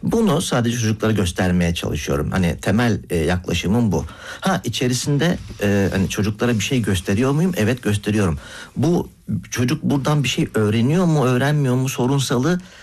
Bunu sadece çocuklara göstermeye çalışıyorum. Hani temel yaklaşımım bu. İçerisinde hani çocuklara bir şey gösteriyor muyum? Evet, gösteriyorum. Bu çocuk buradan bir şey öğreniyor mu, öğrenmiyor mu sorunsalı